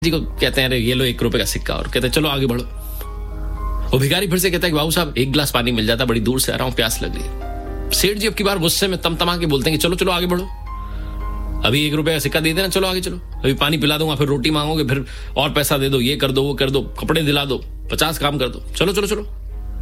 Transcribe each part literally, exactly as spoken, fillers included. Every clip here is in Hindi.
जी को कहते हैं अरे ये लो एक रुपए का सिक्का, और कहते हैं चलो आगे बढ़ो। वो भिखारी फिर से कहता है कि बाबू साहब एक गिलास पानी मिल जाता, बड़ी दूर से आ रहा हूं, प्यास लग रही है। सेठ जी अब की बार गुस्से में तमतमा के बोलते हैं कि चलो चलो आगे बढ़ो, अभी एक रुपए का सिक्का दे देना, चलो आगे चलो, अभी पानी पिला दूंगा, फिर रोटी मांगोगे, फिर और पैसा दे दो, ये कर दो वो कर दो, कपड़े दिला दो, पचास काम कर दो, चलो चलो चलो।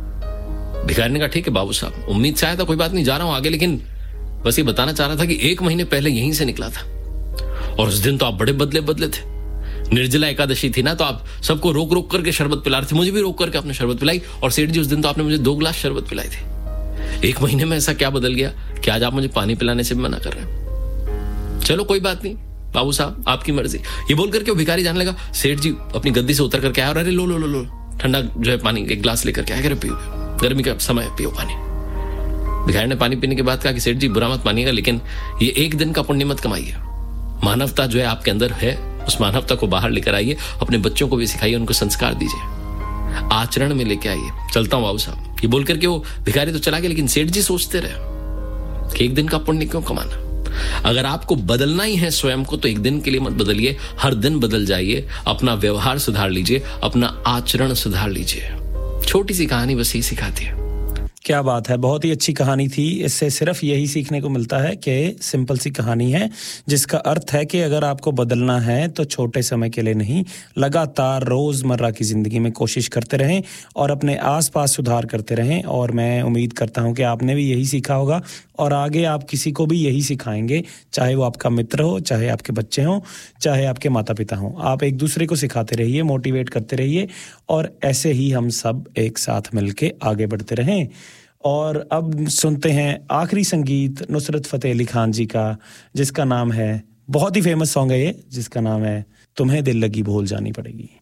भिखारी ने कहा ठीक है बाबू साहब, उम्मीद से आया था, कोई बात नहीं, जा रहा हूं आगे, लेकिन बस ये बताना चाह रहा था कि एक महीने पहले यहीं से निकला था और उस दिन तो आप बड़े बदले बदले थे। निर्जला एकादशी थी ना, तो आप सबको रोक रोक करके शरबत पिला रहे थे, मुझे भी रोक करके आपने शरबत पिलाई, और सेठ जी उस दिन तो आपने मुझे दो गिलास शरबत पिलाई थी। एक महीने में ऐसा क्या बदल गया कि आज आप मुझे पानी पिलाने से भी मना कर रहे हैं? चलो कोई बात नहीं बाबू साहब, आपकी मर्जी। ये बोल करके वो भिखारी जाने लगा। सेठ जी अपनी गद्दी से उतर करके आया और अरे लो लो लो लो ठंडा जो है पानी एक गिलास लेकर के आया, पियो, गर्मी का समय है, पियो पानी। भिखारी ने पानी पीने के बाद कहा कि सेठ जी बुरा मत मानिएगा, लेकिन ये एक दिन का पुण्य मत कमाइए, मानवता जो है आपके अंदर है, उस मानवता को बाहर लेकर आइए, अपने बच्चों को भी सिखाइए, उनको संस्कार दीजिए, आचरण में लेके आइए। चलता हूं बाबू साहब। ये बोल करके वो भिखारी तो चला गया, लेकिन सेठ जी सोचते रहे कि एक दिन का पुण्य क्यों कमाना। अगर आपको बदलना ही है स्वयं को, तो एक दिन के लिए मत बदलिए, हर दिन बदल जाइए, अपना व्यवहार सुधार लीजिए, अपना आचरण सुधार लीजिए। छोटी सी कहानी बस यही सिखाती है। क्या बात है, बहुत ही अच्छी कहानी थी। इससे सिर्फ यही सीखने को मिलता है कि सिंपल सी कहानी है, जिसका अर्थ है कि अगर आपको बदलना है तो छोटे समय के लिए नहीं, लगातार रोज़मर्रा की ज़िंदगी में कोशिश करते रहें और अपने आसपास सुधार करते रहें। और मैं उम्मीद करता हूं कि आपने भी यही सीखा होगा और आगे आप किसी को भी यही सिखाएंगे, चाहे वो आपका मित्र हो, चाहे आपके बच्चे हों, चाहे आपके माता पिता हों। आप एक दूसरे को सिखाते रहिए, मोटिवेट करते रहिए, और ऐसे ही हम सब एक साथ मिलके आगे बढ़ते रहें। और अब सुनते हैं आखिरी संगीत नुसरत फतेह अली खान जी का, जिसका नाम है, बहुत ही फेमस सॉन्ग है ये, जिसका नाम है तुम्हें दिल लगी भूल जानी पड़ेगी।